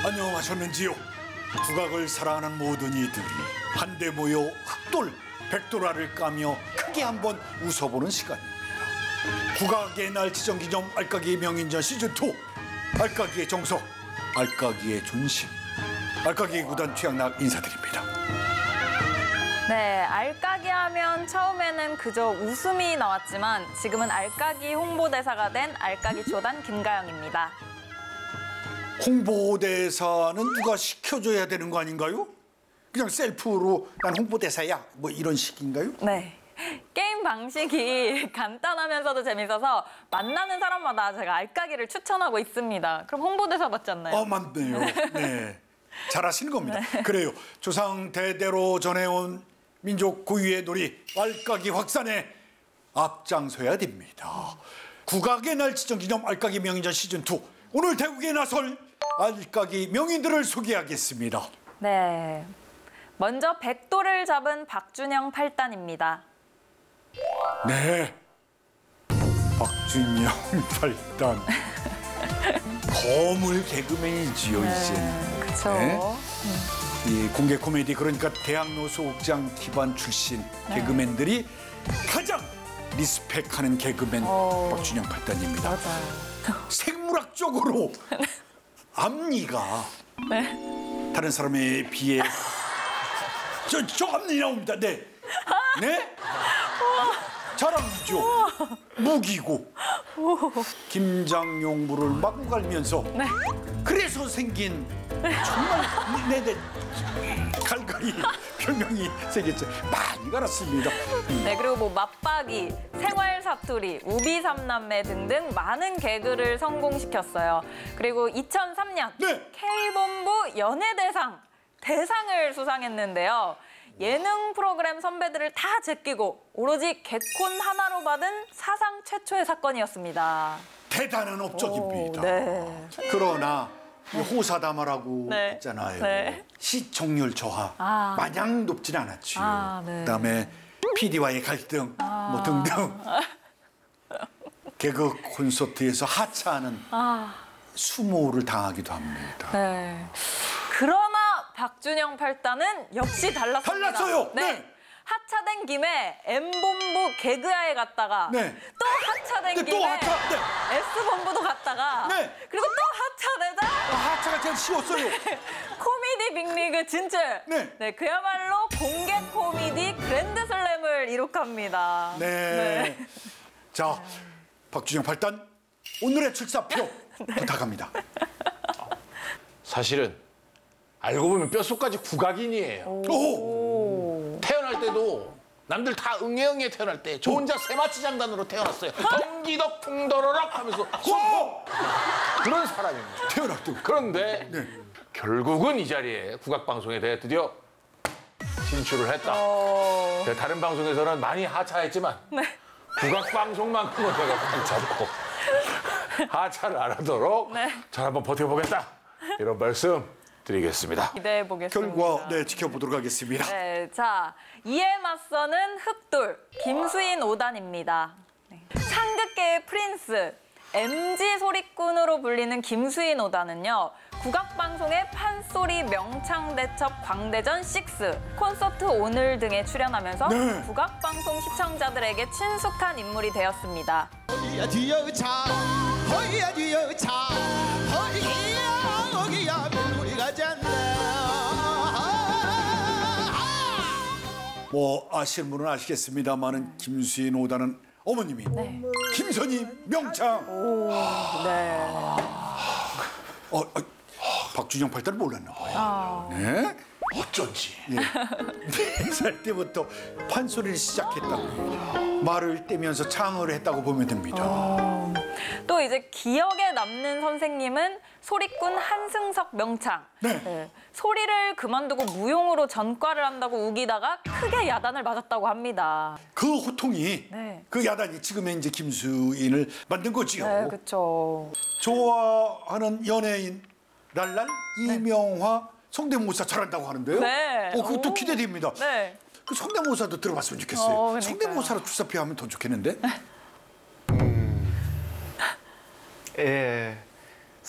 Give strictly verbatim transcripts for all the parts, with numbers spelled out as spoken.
안녕하셨는지요? 국악을 사랑하는 모든 이들이 한데 모여 흑돌, 백돌화를 까며 크게 한번 웃어보는 시간입니다. 국악의 날 지정기념 알까기 명인전 시즌이 알까기의 정석, 알까기의 존심, 알까기 구단 취향락 인사드립니다. 네, 알까기 하면 처음에는 그저 웃음이 나왔지만 지금은 알까기 홍보대사가 된 알까기 조단 김가영입니다. 홍보대사는 누가 시켜줘야 되는 거 아닌가요? 그냥 셀프로 난 홍보대사야 뭐 이런 식인가요? 네. 게임 방식이 간단하면서도 재밌어서 만나는 사람마다 제가 알까기를 추천하고 있습니다. 그럼 홍보대사 맞지 않나요? 아, 맞네요. 네. 잘하시는 겁니다. 네. 그래요. 조상 대대로 전해온 민족 고유의 놀이 알까기 확산에 앞장서야 됩니다. 국악의 날 지정기념 알까기 명인전 시즌이 오늘 대국에 나설 알까기 명인들을 소개하겠습니다. 네. 먼저 백돌을 잡은 박준영 팔단입니다. 네. 박준영 팔단. 거물 개그맨이지요, 네, 이제는. 그렇죠. 네. 이 공개 코미디 그러니까 대학로 소극장 기반 출신 네. 개그맨들이 가장 리스펙하는 개그맨 오. 박준영 팔단입니다. 맞아요. 생물학적으로 앞니가 네. 다른 사람에 비해 저, 저 앞니 나옵니다. 네. 네? 자랑이죠. 무기고 김장용무를 마구 갈면서 네. 그래서 생긴 정말 네네 갈갈이 별명이 생겼죠. 많이 갈았습니다. 네, 그리고 뭐 맞박이, 생활 사투리, 우비 삼남매 등등 많은 개그를 성공시켰어요. 그리고 이천삼 년 네. K본부 연예대상 대상을 수상했는데요. 예능 프로그램 선배들을 다 제끼고 오로지 개콘 하나로 받은 사상 최초의 사건이었습니다. 대단한 업적입니다. 오, 네. 그러나 호사다마라고 네. 했잖아요. 네. 시청률 저하 아. 마냥 높진 않았지요. 아, 네. 그다음에 피디와의 갈등 아. 뭐 등등 개그 콘서트에서 하차하는 아. 수모를 당하기도 합니다. 네. 그러나 박준영 팔단은 역시 달랐습니다. 달랐어요. 네. 네. 하차된 김에 M본부 개그야에 갔다가 네. 또 하차된 네, 김에 또 하차, 네. S본부도 갔다가 네. 그리고 또 하차되다 아, 하차가 제일 쉬웠어요. 코미디 빅리그 진출. 네. 네, 그야말로 공개 코미디 그랜드슬램을 이룩합니다. 네. 네. 자, 박준영 팔단 오늘의 출사표 네. 부탁합니다. 사실은 알고 보면 뼛속까지 국악인이에요. 오. 태어날 때도 남들 다 응애응애 태어날 때 저 혼자 세마치 장단으로 태어났어요. 덩기덕 풍더러럭 하면서 오! 그런 사람입니다. 태어날 때. 그런데 네. 결국은 이 자리에 국악방송에 대해 드디어 진출을 했다. 어... 다른 방송에서는 많이 하차했지만 네. 국악방송만큼은 내가 꽉 잡고 하차를 안 하도록 네. 잘 한번 버텨보겠다. 이런 말씀 드리겠습니다. 기대해 보겠습니다. 결과 네 지켜보도록 하겠습니다. 네, 자 이에 맞서는 흑돌 김수인 오단입니다. 네. 상극계의 프린스 엠지 소리꾼으로 불리는 김수인 오단은요 국악방송의 판소리 명창대첩 광대전 육 콘서트 오늘 등에 출연하면서 네. 국악방송 시청자들에게 친숙한 인물이 되었습니다. 허기야 뒤여차 허기야 뒤여차 허기야 허기야 물놀이 가잖아. 뭐 아시는 분은 아시겠습니다만은 김수인 오다는 어머님이 네. 김선희 명창. 오, 네. 어, 어, 박준영 팔단을 몰랐나 봐요. 아. 네. 어쩐지. 예. 네 살 때부터 판소리를 시작했다고 합니다. 말을 떼면서 창을 했다고 보면 됩니다. 어, 또 이제 기억에 남는 선생님은 소리꾼 한승석 명창. 네. 네. 소리를 그만두고 무용으로 전과를 한다고 우기다가 크게 야단을 맞았다고 합니다. 그 호통이 네. 그 야단이 지금의 이제 김수인을 만든 거지요. 네, 그렇죠. 좋아하는 연예인 랄랄 이명화 성대모사 잘한다고 하는데요. 네. 어, 그것도 오. 기대됩니다. 네. 그 성대모사도 들어봤으면 좋겠어요. 어, 그러니까요. 성대모사로 출사표 하면 더 좋겠는데. 예.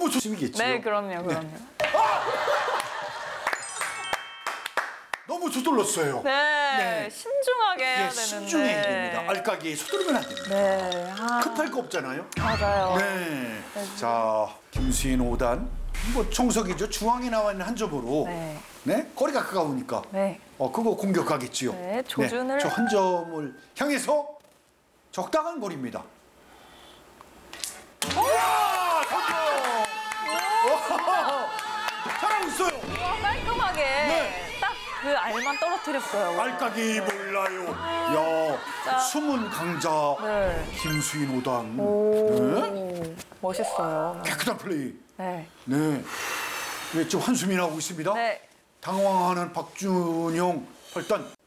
너무 좋습니겠죠. 네, 그럼요, 그럼요. 너무 너무 서둘렀어요. 네, 네. 신중하게 해야 예, 되는데. 신중해야 됩니다. 알까기에 서두르면 안 됩니다. 네, 아, 급할 거 없잖아요. 맞아요. 네. 자, 김수인 오 단. 뭐 청석이죠. 중앙에 나와 있는 한 점으로. 네. 네. 거리가 가까우니까. 네. 어, 그거 공격하겠지요. 네, 조준을- 저 한 점을 향해서 적당한 거리입니다. 와! 성공! 와! 잘하고 있어요. 와, 깔끔하게 네. 딱 그 알만 떨어뜨렸어요. 알까기 몰라요. 야, 자. 숨은 강자 네. 김수인 오 단. 오, 네? 멋있어요. 깨끗한 플레이. 네. 네. 네, 지금 한숨이 나오고 있습니다. 네. 당황하는 박준영 팔 단.